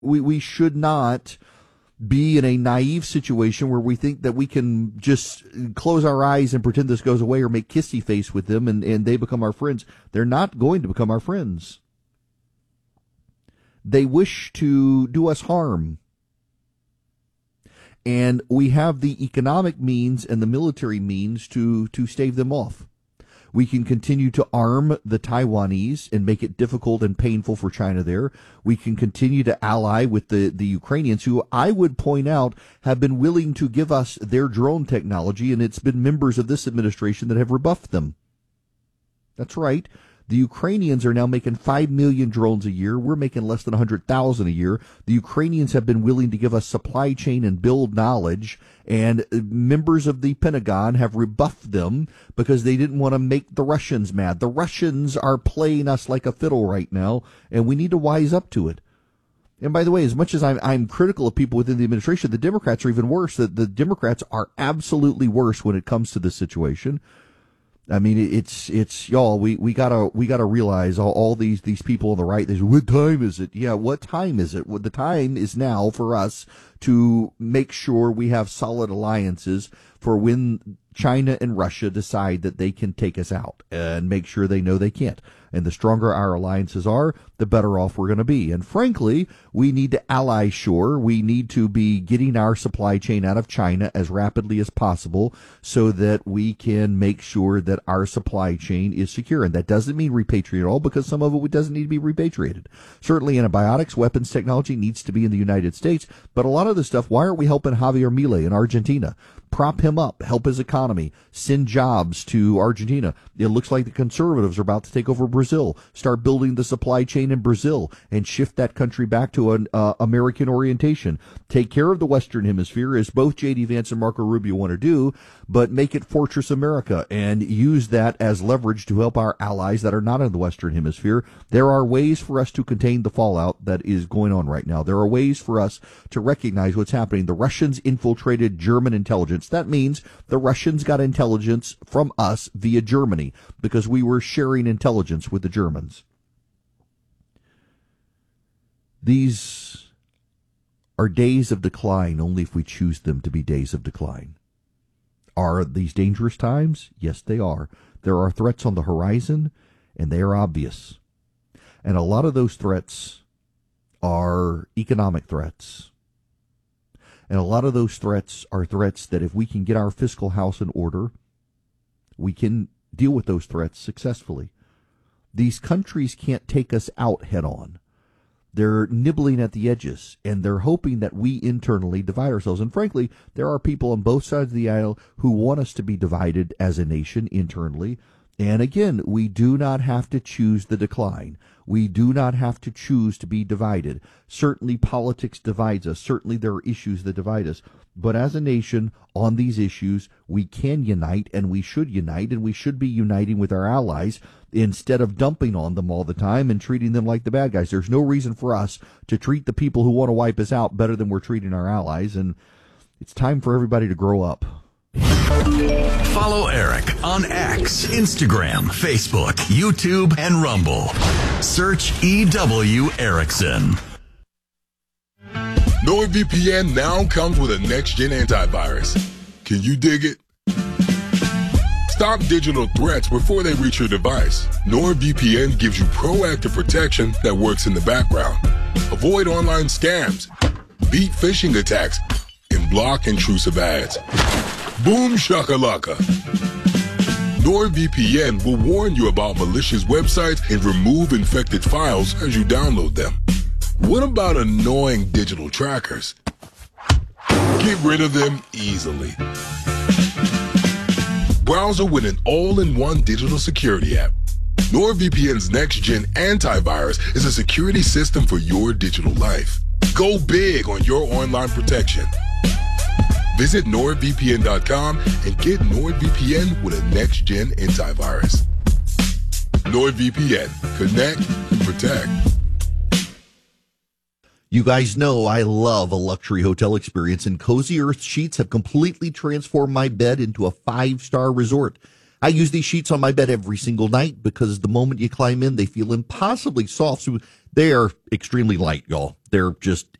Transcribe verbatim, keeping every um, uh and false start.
We we should not be in a naive situation where we think that we can just close our eyes and pretend this goes away or make kissy face with them and, and they become our friends. They're not going to become our friends. They wish to do us harm. And we have the economic means and the military means to, to stave them off. We can continue to arm the Taiwanese and make it difficult and painful for China there. We can continue to ally with the, the Ukrainians, who I would point out have been willing to give us their drone technology, and it's been members of this administration that have rebuffed them. That's right. The Ukrainians are now making five million drones a year. We're making less than one hundred thousand a year. The Ukrainians have been willing to give us supply chain and build knowledge, and members of the Pentagon have rebuffed them because they didn't want to make the Russians mad. The Russians are playing us like a fiddle right now, and we need to wise up to it. And by the way, as much as I'm, I'm critical of people within the administration, the Democrats are even worse. The, the Democrats are absolutely worse when it comes to this situation. I mean, it's, it's, y'all, we, we gotta, we gotta realize all, all these, these people on the right, they say, what time is it? Yeah, what time is it? Well, the time is now for us to make sure we have solid alliances for when China and Russia decide that they can take us out, and make sure they know they can't. And the stronger our alliances are, the better off we're going to be. And frankly, we need to ally shore. We need to be getting our supply chain out of China as rapidly as possible so that we can make sure that our supply chain is secure. And that doesn't mean repatriate all, because some of it doesn't need to be repatriated. Certainly antibiotics, weapons technology needs to be in the United States. But a lot of this stuff, why aren't we helping Javier Milei in Argentina? Prop him up, help his economy, send jobs to Argentina. It looks like the conservatives are about to take over Brazil, start building the supply chain in Brazil and shift that country back to an uh, American orientation. Take care of the Western Hemisphere, as both J D Vance and Marco Rubio want to do, but make it Fortress America and use that as leverage to help our allies that are not in the Western Hemisphere. There are ways for us to contain the fallout that is going on right now. There are ways for us to recognize what's happening. The Russians infiltrated German intelligence. That means the Russians got intelligence from us via Germany because we were sharing intelligence with the Germans. These are days of decline only if we choose them to be days of decline. Are these dangerous times? Yes, they are. There are threats on the horizon, and they are obvious. And a lot of those threats are economic threats. And a lot of those threats are threats that if we can get our fiscal house in order, we can deal with those threats successfully. These countries can't take us out head on. They're nibbling at the edges, and they're hoping that we internally divide ourselves. And frankly, there are people on both sides of the aisle who want us to be divided as a nation internally. And again, we do not have to choose the decline. We do not have to choose to be divided. Certainly politics divides us. Certainly there are issues that divide us. But as a nation, on these issues, we can unite, and we should unite, and we should be uniting with our allies instead of dumping on them all the time and treating them like the bad guys. There's no reason for us to treat the people who want to wipe us out better than we're treating our allies, and it's time for everybody to grow up. Follow Eric on X, Instagram, Facebook, YouTube, and Rumble. Search E W Erickson. NordVPN now comes with a next-gen antivirus. Can you dig it? Stop digital threats before they reach your device. NordVPN gives you proactive protection that works in the background. Avoid online scams, beat phishing attacks, and block intrusive ads. Boom shakalaka. NordVPN will warn you about malicious websites and remove infected files as you download them. What about annoying digital trackers? Get rid of them easily. Browser with an all-in-one digital security app. NordVPN's next-gen antivirus is a security system for your digital life. Go big on your online protection. Visit nord V P N dot com and get NordVPN with a next-gen antivirus. NordVPN. Connect and protect. You guys know I love a luxury hotel experience, and Cozy Earth sheets have completely transformed my bed into a five-star resort. I use these sheets on my bed every single night because the moment you climb in, they feel impossibly soft. So They are extremely light, y'all. They're just